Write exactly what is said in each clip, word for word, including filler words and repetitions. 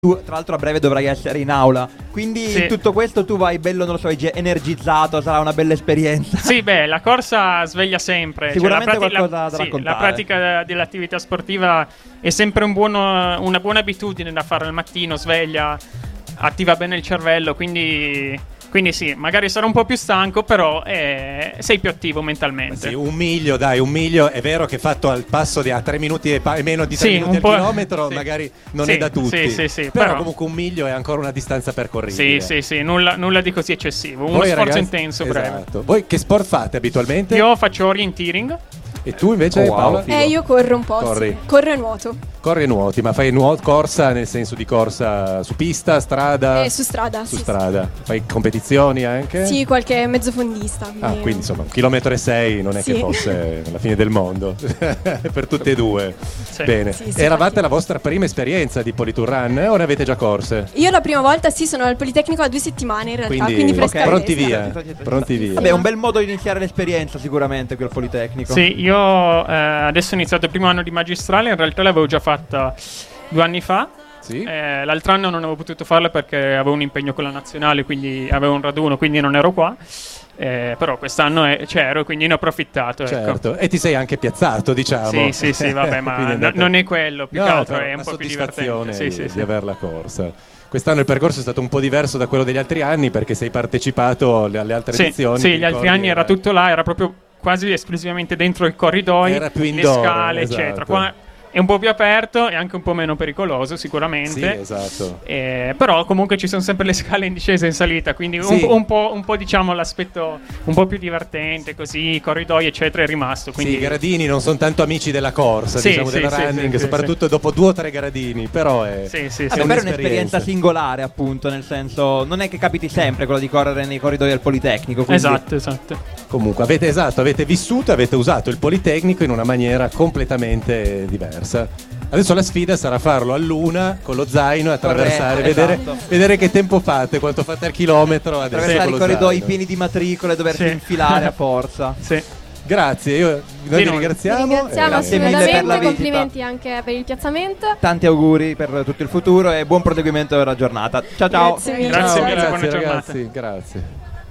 Tu, tra l'altro, a breve dovrai essere in aula. Quindi Sì. in tutto questo tu vai bello, non lo so, energizzato, sarà una bella esperienza. Sì, beh, la corsa sveglia sempre. Sicuramente cioè, la prati- qualcosa la, da sì, raccontare. la pratica dell'attività sportiva è sempre un buono, una buona abitudine da fare al mattino, sveglia, attiva bene il cervello, quindi... Quindi sì, magari sarò un po' più stanco, però eh, sei più attivo mentalmente. Sì, un miglio, dai, un miglio. È vero che fatto al passo di a tre minuti e, pa- e meno di tre Sì, minuti un al po', chilometro, sì. magari non Sì, è da tutti. sì, sì, sì, però, però- comunque un miglio è ancora una distanza percorribile. Sì, sì, sì, nulla, nulla di così eccessivo. Uno Voi, sforzo ragazzi- intenso, breve. esatto. Voi che sport fate abitualmente? Io faccio orienteering. E tu invece, Oh, wow, Paola? figo. Eh, io corro un po'. Corri. Sì. Corro e nuoto. Corri e nuoti, ma fai nuot- corsa nel senso di corsa su pista, strada? Eh, su strada. Su sì, strada. Fai competizioni anche? Sì, qualche mezzofondista. Ah, quindi insomma, un chilometro e sei non è Sì. che fosse la fine del mondo per tutte e due. Sì. Bene. Sì, sì, Eravate infatti. la vostra prima esperienza di Politour Run eh, o ne avete già corse? Io la prima volta sì, sono al Politecnico da due settimane in realtà, Quindi, quindi, ok, fresca pronti fresca. via. Pronti via. Vabbè, è un bel modo di iniziare l'esperienza sicuramente qui al Politecnico. Sì, io eh, adesso ho iniziato il primo anno di magistrale, in realtà l'avevo già fatta due anni fa. Sì? Eh, l'altro anno non avevo potuto farla perché avevo un impegno con la nazionale, quindi avevo un raduno, quindi non ero qua. Eh, però quest'anno è- c'ero, quindi ne ho approfittato. Ecco. Certo. E ti sei anche piazzato, diciamo. Sì, sì, sì, vabbè, ma Quindi è no- andata- non è quello, più No, che altro però è un la po' più soddisfazione divertente. Sì, di, sì, di sì. averla corsa. Quest'anno il percorso è stato un po' diverso da quello degli altri anni perché sei partecipato alle, alle altre Sì, edizioni. sì, ti gli altri ricordi? anni era tutto là, era proprio quasi esclusivamente dentro i corridoi, Era più le indoor, scale, esatto. eccetera. Qua è un po' più aperto e anche un po' meno pericoloso Sì, sicuramente. esatto. Eh, però comunque ci sono sempre le scale in discesa e in salita, quindi un, Sì. un po', un po' diciamo l'aspetto un po' più divertente, così i corridoi eccetera è rimasto. Quindi Sì, i gradini non sono tanto amici della corsa, Sì, diciamo, sì, della sì, running, sì, sì, soprattutto dopo due o tre gradini, però è... sì, sì, Vabbè, sì. però è un'esperienza. un'esperienza singolare, appunto, nel senso, non è che capiti sempre quello di correre nei corridoi del Politecnico. Quindi... Esatto, esatto. Comunque, avete esatto, avete vissuto, avete usato il Politecnico in una maniera completamente diversa. Adesso la sfida sarà farlo a luna con lo zaino e attraversare, Corretto, vedere, esatto. vedere che tempo fate, quanto fate al chilometro adesso Attraversare con i lo corridoi zaino. pieni di matricole e doversi Sì. infilare a forza. Sì. Grazie, io, noi Di vi noi. ringraziamo. Ringraziamo Grazie mille per assolutamente, la visita. complimenti anche per il piazzamento. Tanti auguri per tutto il futuro e buon proseguimento della giornata. Ciao ciao. Grazie mille. Grazie Ciao, mille, grazie buona giornata. ragazzi, grazie.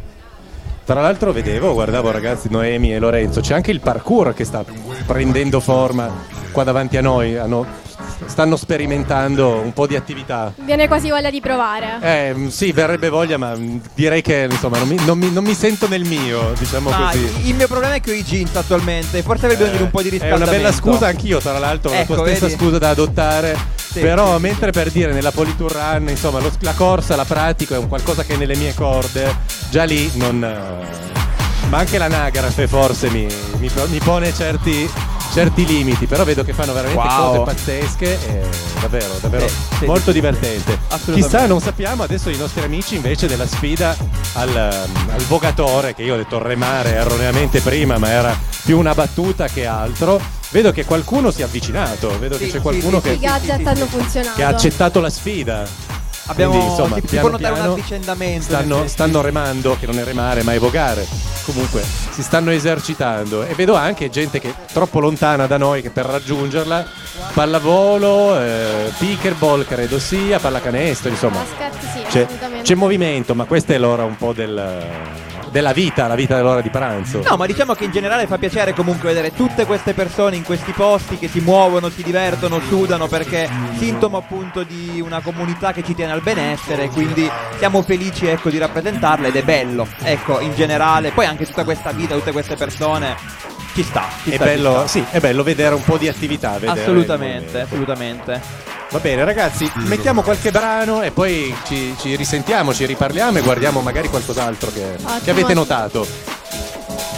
Tra l'altro vedevo, guardavo ragazzi, Noemi e Lorenzo, c'è anche il parkour che sta prendendo forma qua davanti a noi, hanno- stanno sperimentando un po' di attività. Viene quasi voglia di provare. Eh, mh, sì, verrebbe voglia, ma mh, direi che insomma non mi, non mi- non mi sento nel mio, diciamo Ma così. il mio problema è che ho i jeans attualmente. Forse avrei bisogno di un po' di È riscaldamento. una bella scusa, anch'io tra l'altro, Ecco, la tua stessa vedi? scusa da adottare. Sì, Però sì, mentre per dire nella Politour Run, insomma, lo- la corsa, la pratico, è un qualcosa che è nelle mie corde, già lì non... eh, ma anche l'anagrafe forse mi, mi, mi pone certi, certi limiti, però vedo che fanno veramente Wow. cose pazzesche e davvero, davvero Sì, sì, molto sì, divertente. Assolutamente. Chissà, non sappiamo adesso i nostri amici invece della sfida al, um, al vogatore, che io ho detto remare erroneamente prima, ma era più una battuta che altro. Vedo che qualcuno si è avvicinato, vedo Sì, che c'è sì, qualcuno sì, che, I gadget sì, sì, hanno sì. funzionato. che ha accettato la sfida. Abbiamo, Quindi, insomma, si, si piano può notare piano un avvicendamento. Stanno, nel- stanno remando, che non è remare ma è vogare. Comunque si stanno esercitando e vedo anche gente che è troppo lontana da noi che per raggiungerla, pallavolo, eh, pickleball credo sia, pallacanestro, insomma Basket, sì, c'è, assolutamente. c'è movimento, ma questa è l'ora un po' del, della vita, la vita dell'ora di pranzo. No, ma diciamo che in generale fa piacere comunque vedere tutte queste persone in questi posti che si muovono, si divertono, sudano, perché è sintomo appunto di una comunità che ci tiene al benessere, quindi siamo felici, ecco, di rappresentarla ed è bello, ecco, in generale. Poi anche tutta questa vita, tutte queste persone, ci sta, ci È sta, ci bello, sta. sì, è bello vedere un po' di attività. vedere il Assolutamente, movimento. assolutamente. Va bene ragazzi, mettiamo qualche brano e poi ci, ci risentiamo, ci riparliamo e guardiamo magari qualcos'altro che, che avete notato.